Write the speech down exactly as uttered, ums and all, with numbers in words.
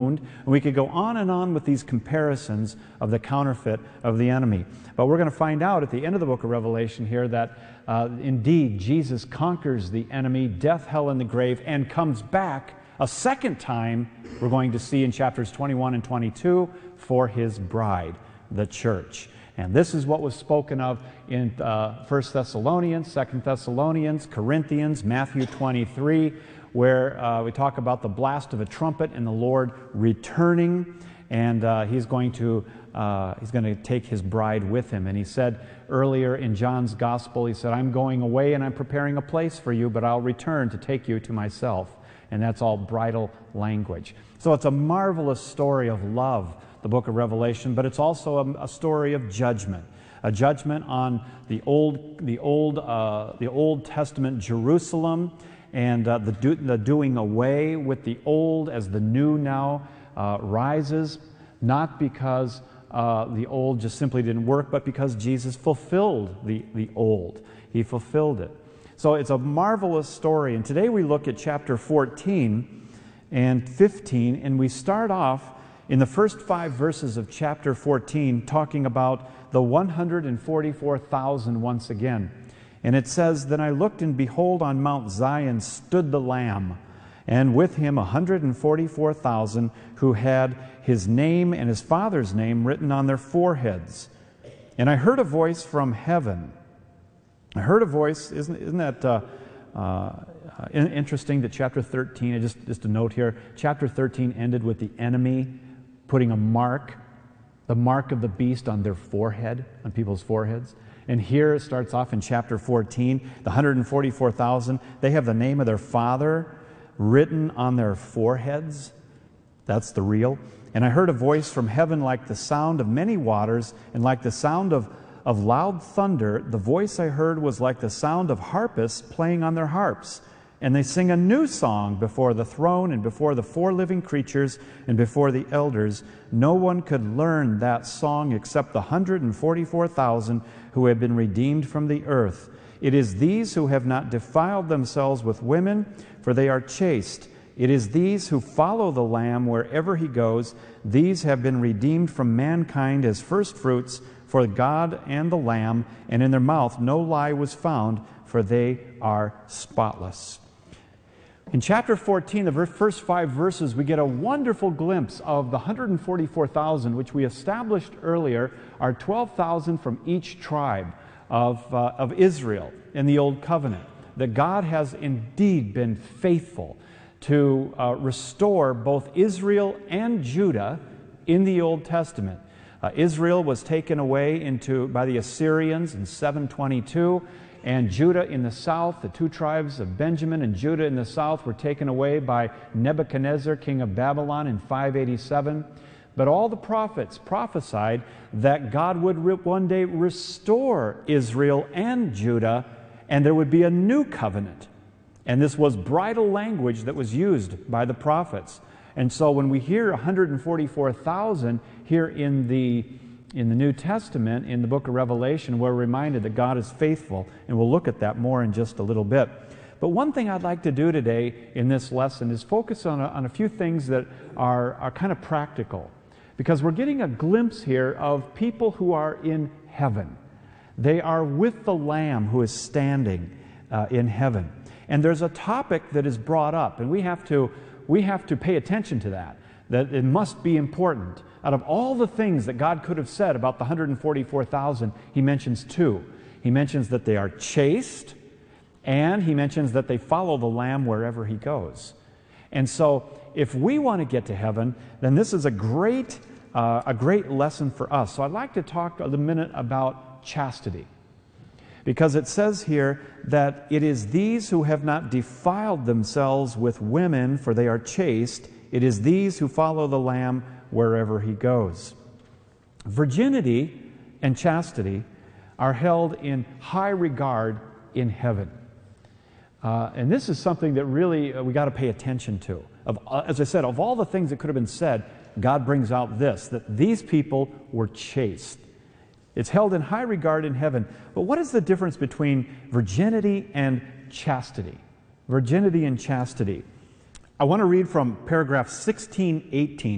wound. And we could go on and on with these comparisons of the counterfeit of the enemy. But we're going to find out at the end of the book of Revelation here that uh, indeed Jesus conquers the enemy, death, hell, and the grave, and comes back a second time, we're going to see in chapters twenty-one and twenty-two, for his bride, the church. And this is what was spoken of in uh, First Thessalonians, Second Thessalonians, Corinthians, Matthew twenty-three, where uh, we talk about the blast of a trumpet and the Lord returning, and uh, he's going to uh, he's going to take his bride with him. And he said earlier in John's Gospel, he said, "I'm going away and I'm preparing a place for you, but I'll return to take you to myself." And that's all bridal language. So it's a marvelous story of love, the book of Revelation, but it's also a, a story of judgment, a judgment on the old, the old, uh, the Old Testament Jerusalem, and uh, the, do, the doing away with the old as the new now uh, rises, not because uh, the old just simply didn't work, but because Jesus fulfilled the, the old. He fulfilled it. So it's a marvelous story, and today we look at chapter fourteen and fifteen, and we start off in the first five verses of chapter fourteen talking about the one hundred forty-four thousand once again. And it says, "Then I looked, and behold, on Mount Zion stood the Lamb, and with him one hundred forty-four thousand who had his name and his Father's name written on their foreheads. And I heard a voice from heaven." I heard a voice. Isn't, isn't that uh, uh, interesting that chapter thirteen, just, just a note here, chapter thirteen ended with the enemy putting a mark, the mark of the beast on their forehead, on people's foreheads. And here it starts off in chapter fourteen, the one hundred forty-four thousand, they have the name of their Father written on their foreheads. That's the real. "And I heard a voice from heaven like the sound of many waters, and like the sound of Of loud thunder. The voice I heard was like the sound of harpists playing on their harps. And they sing a new song before the throne and before the four living creatures and before the elders. No one could learn that song except the one hundred forty-four thousand who have been redeemed from the earth. It is these who have not defiled themselves with women, for they are chaste. It is these who follow the Lamb wherever he goes. These have been redeemed from mankind as firstfruits for God and the Lamb, and in their mouth no lie was found, for they are spotless." In chapter fourteen, the first five verses, we get a wonderful glimpse of the one hundred forty-four thousand, which we established earlier are twelve thousand from each tribe of, uh, of Israel in the Old Covenant. That God has indeed been faithful to uh, restore both Israel and Judah in the Old Testament. Uh, Israel was taken away into by the Assyrians in seven twenty-two, and Judah in the south, the two tribes of Benjamin and Judah in the south, were taken away by Nebuchadnezzar, king of Babylon, in five eighty-seven. But all the prophets prophesied that God would one day restore Israel and Judah, and there would be a new covenant. And this was bridal language that was used by the prophets. And so when we hear one hundred forty-four thousand here in the, in the New Testament, in the book of Revelation, we're reminded that God is faithful, and we'll look at that more in just a little bit. But one thing I'd like to do today in this lesson is focus on a, on a few things that are, are kind of practical, because we're getting a glimpse here of people who are in heaven. They are with the Lamb who is standing uh, in heaven. And there's a topic that is brought up, and we have to We have to pay attention to that, that it must be important. Out of all the things that God could have said about the one hundred forty-four thousand, he mentions two. He mentions that they are chaste, and he mentions that they follow the Lamb wherever he goes. And so if we want to get to heaven, then this is a great, uh, a great lesson for us. So I'd like to talk a minute about chastity. Because it says here that it is these who have not defiled themselves with women, for they are chaste. It is these who follow the Lamb wherever he goes. Virginity and chastity are held in high regard in heaven. Uh, and this is something that really uh, we got to pay attention to. Of, uh, as I said, of all the things that could have been said, God brings out this, that these people were chaste. It's held in high regard in heaven. But what is the difference between virginity and chastity? Virginity and chastity. I want to read from paragraph sixteen eighteen.